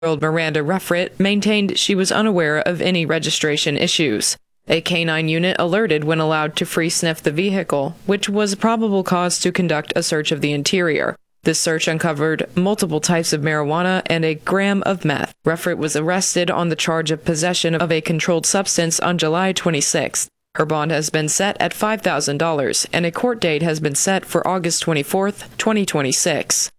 Miranda Ruffert maintained she was unaware of any registration issues. A canine unit alerted when allowed to free sniff the vehicle, which was a probable cause to conduct a search of the interior. This search uncovered multiple types of marijuana and a gram of meth. Ruffert was arrested on the charge of possession of a controlled substance on July 26th. Her bond has been set at $5,000, and a court date has been set for August 24th, 2026.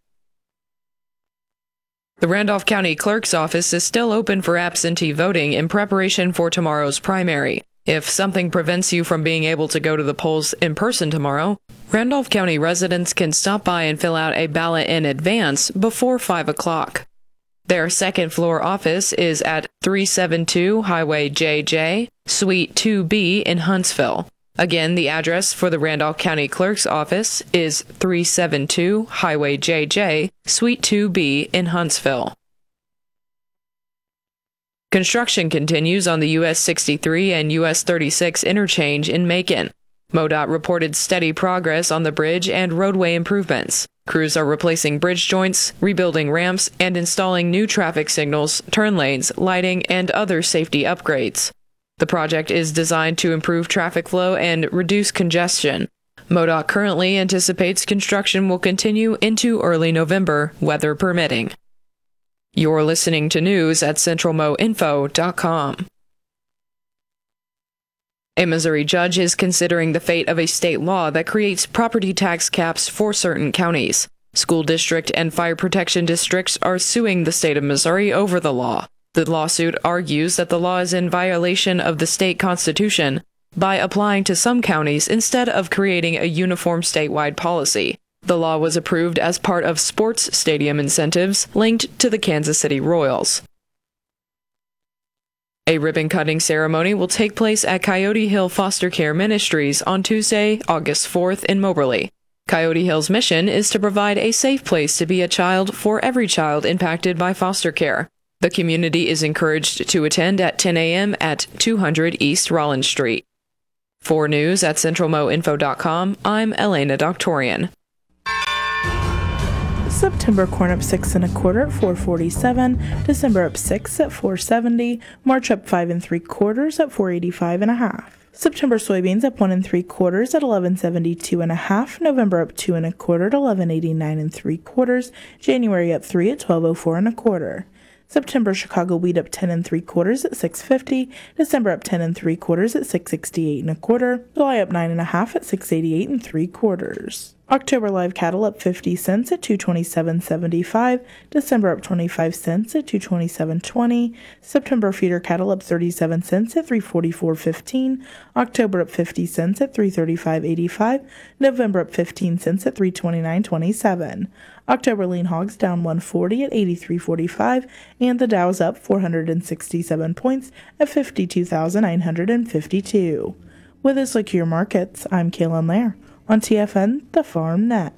The Randolph County Clerk's Office is still open for absentee voting in preparation for tomorrow's primary. If something prevents you from being able to go to the polls in person tomorrow, Randolph County residents can stop by and fill out a ballot in advance before 5 o'clock. Their second-floor office is at 372 Highway JJ, Suite 2B in Huntsville. Again, the address for the Randolph County Clerk's Office is 372 Highway JJ, Suite 2B in Huntsville. Construction continues on the US 63 and US 36 interchange in Macon. MoDOT reported steady progress on the bridge and roadway improvements. Crews are replacing bridge joints, rebuilding ramps, and installing new traffic signals, turn lanes, lighting, and other safety upgrades. The project is designed to improve traffic flow and reduce congestion. MoDOT currently anticipates construction will continue into early November, weather permitting. You're listening to news at centralmoinfo.com. A Missouri judge is considering the fate of a state law that creates property tax caps for certain counties. School district and fire protection districts are suing the state of Missouri over the law. The lawsuit argues that the law is in violation of the state constitution by applying to some counties instead of creating a uniform statewide policy. The law was approved as part of sports stadium incentives linked to the Kansas City Royals. A ribbon-cutting ceremony will take place at Coyote Hill Foster Care Ministries on Tuesday, August 4th in Moberly. Coyote Hill's mission is to provide a safe place to be a child for every child impacted by foster care. The community is encouraged to attend at 10 a.m. at 200 East Rollins Street. For news at centralmoinfo.com, I'm Elena Doctorian. September corn up 6 1/4 at 4.47, December up 6 at 4.70, March up 5 3/4 at 4.85 1/2. September soybeans up 1 3/4 at 11.72 1/2, November up 2 1/4 at 11.89 3/4, January up 3 at 12.04 1/4. September Chicago wheat up 10 3/4 at 6.50, December up 10 3/4 at 6.68 1/4, July up 9 1/2 at 6.88 3/4. October live cattle up 50 cents at 227.75, December up 25 cents at 227.20, September feeder cattle up 37 cents at 344.15, October up 50 cents at 335.85, November up 15 cents at 329.27. October lean hogs down 140 at 83.45, and the Dow's up 467 points at 52,952. With this look at your markets, I'm Kaylin Lair on TFN, the Farm Net.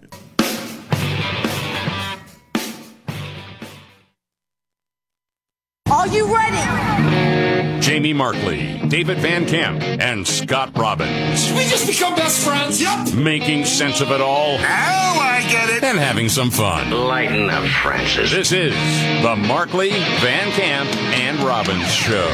Are you ready? Jamie Markley, David Van Camp, and Scott Robbins. We just become best friends. Yep. Making sense of it all. Now I get it. And having some fun. Lighten up, Francis. This is the Markley, Van Camp, and Robbins Show.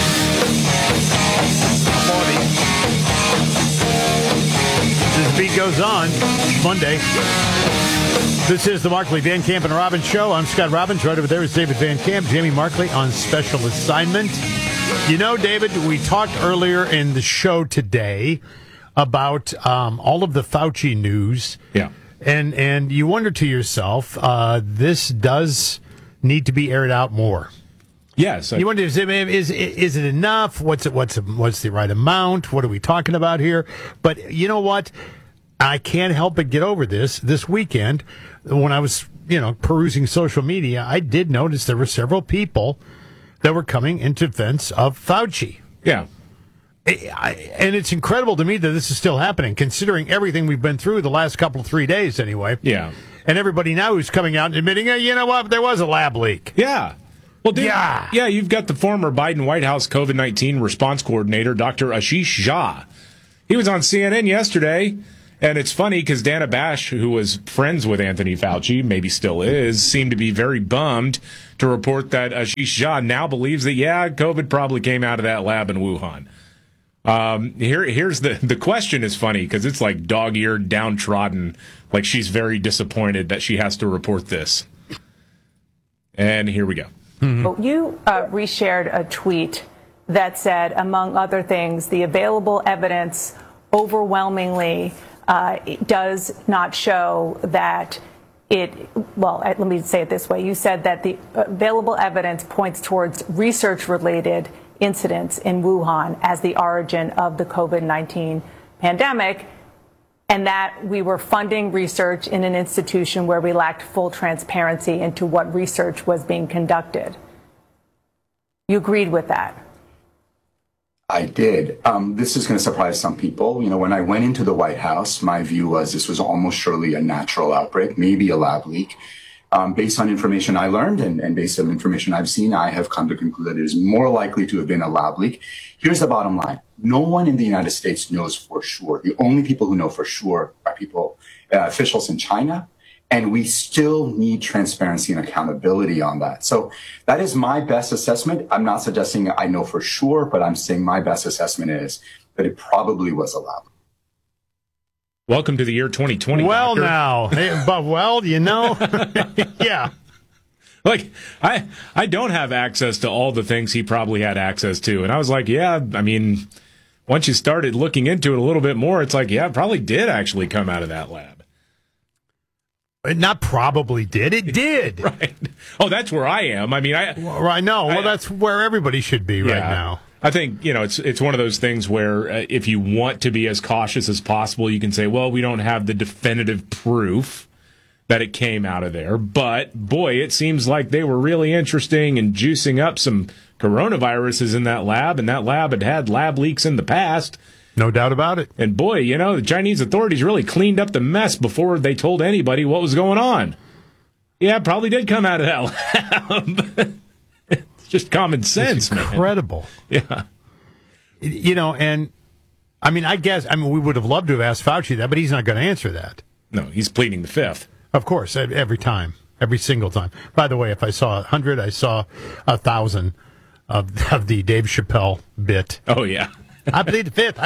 As the beat goes on, Monday. This is the Markley, Van Camp, and Robbins Show. I'm Scott Robbins. Right over there is David Van Camp. Jamie Markley on special assignment. You know, David, we talked earlier in the show today about all of the Fauci news. Yeah. And you wonder to yourself, this does need to be aired out more. Yes. You wonder, is it enough? What's the right amount? What are we talking about here? But you know what? I can't help but get over this weekend. When I was, perusing social media, I did notice there were several people that were coming into defense of Fauci. Yeah. And it's incredible to me that this is still happening, considering everything we've been through the last 3 days anyway. Yeah. And everybody now who's coming out and admitting, you know what, there was a lab leak. Yeah. Well, dude, yeah, you've got the former Biden White House COVID-19 response coordinator, Dr. Ashish Jha. He was on CNN yesterday, And it's funny because Dana Bash, who was friends with Anthony Fauci, maybe still is, seemed to be very bummed to report that Ashish Jha now believes that, COVID probably came out of that lab in Wuhan. Here's the question is funny because it's like dog-eared, downtrodden, like she's very disappointed that she has to report this. And here we go. Mm-hmm. You reshared a tweet that said, among other things, the available evidence overwhelmingly does not show that let me say it this way. You said that the available evidence points towards research-related incidents in Wuhan as the origin of the COVID-19 pandemic, and that we were funding research in an institution where we lacked full transparency into what research was being conducted. You agreed with that? I did. This is going to surprise some people. When I went into the White House, my view was this was almost surely a natural outbreak, maybe a lab leak. Based on information I learned and based on information I've seen, I have come to conclude that it is more likely to have been a lab leak. Here's the bottom line. No one in the United States knows for sure. The only people who know for sure are officials in China. And we still need transparency and accountability on that. So that is my best assessment. I'm not suggesting I know for sure, but I'm saying my best assessment is that it probably was a lab. Welcome to the year 2020. Well, Doctor. now, yeah. Like, I don't have access to all the things he probably had access to. And I was like, once you started looking into it a little bit more, it's like, it probably did actually come out of that lab. It not probably did. It did. Right. Oh, that's where I am. I know. Well, that's where everybody should be right now. I think, it's one of those things where if you want to be as cautious as possible, you can say, well, we don't have the definitive proof that it came out of there. But, boy, it seems like they were really interesting in juicing up some coronaviruses in that lab, and that lab had lab leaks in the past. No doubt about it. And, boy, the Chinese authorities really cleaned up the mess before they told anybody what was going on. Yeah, it probably did come out of that lab. It's just common sense, man. Incredible. Yeah. And, I guess, we would have loved to have asked Fauci that, but he's not going to answer that. No, he's pleading the fifth. Of course, every time. Every single time. By the way, if I saw 100, I saw 1,000 of the Dave Chappelle bit. Oh, yeah. I plead the fifth.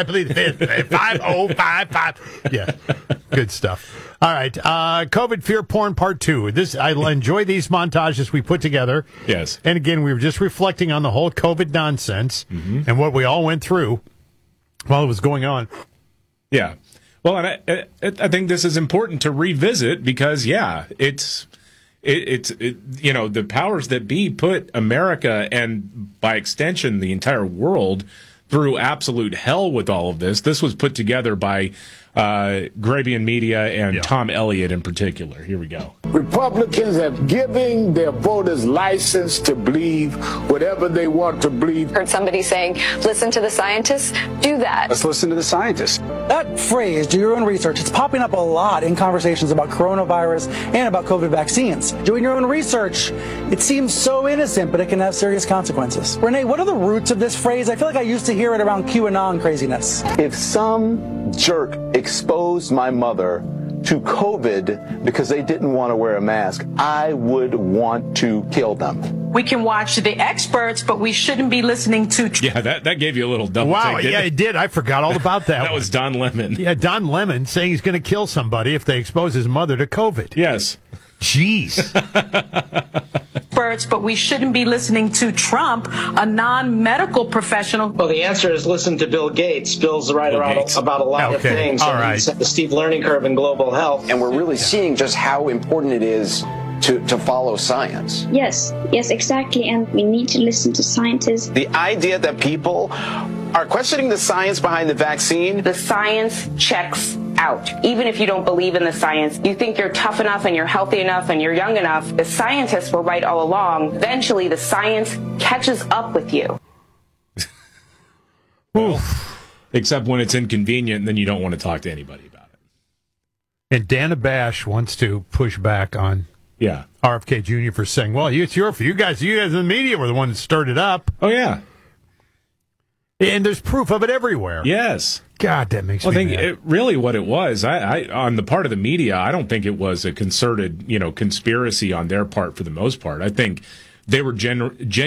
5055. Yeah, good stuff. All right, COVID fear porn part 2. I enjoy these montages we put together. Yes. And again, we were just reflecting on the whole COVID nonsense and what we all went through while it was going on. Yeah. Well, and I think this is important to revisit because, it's the powers that be put America and by extension the entire world through absolute hell with all of this. This was put together by Grabian Media and Tom Elliott in particular. Here we go. Republicans have given their voters license to believe whatever they want to believe. Heard somebody saying, listen to the scientists, do that. Let's listen to the scientists. That phrase, do your own research, it's popping up a lot in conversations about coronavirus and about COVID vaccines. Doing your own research, it seems so innocent, but it can have serious consequences. Renee, what are the roots of this phrase? I feel like I used to hear it around QAnon craziness. If some jerk exposed my mother to COVID because they didn't want to wear a mask, I would want to kill them. We can watch the experts, but we shouldn't be listening to... Yeah, that gave you a little double take. Wow, it did. I forgot all about that. That was Don Lemon. Yeah, Don Lemon saying he's going to kill somebody if they expose his mother to COVID. Yes. Jeez. Experts, but we shouldn't be listening to Trump, a non-medical professional. Well, the answer is listen to Bill Gates. Bill's right about a lot of things. All right. He's the steep learning curve in global health. And we're really seeing just how important it is to follow science. Yes, exactly. And we need to listen to scientists. The idea that people are questioning the science behind the vaccine. The science checks out. Even if you don't believe in the science, you think you're tough enough and you're healthy enough and you're young enough. The scientists were right all along. Eventually, the science catches up with you. Well, except when it's inconvenient, then you don't want to talk to anybody about it. And Dana Bash wants to push back on RFK Jr. for saying, well, you guys in the media were the ones that stirred it up. Oh, yeah. And there's proof of it everywhere. Yes. God, that makes me mad. I think really what it was, I on the part of the media, I don't think it was a concerted, conspiracy on their part for the most part. I think they were genuinely